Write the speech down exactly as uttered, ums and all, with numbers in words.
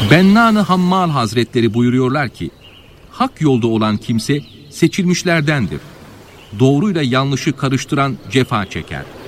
Bennan-ı Hammal Hazretleri buyuruyorlar ki, hak yolda olan kimse seçilmişlerdendir. Doğruyla yanlışı karıştıran cefa çeker.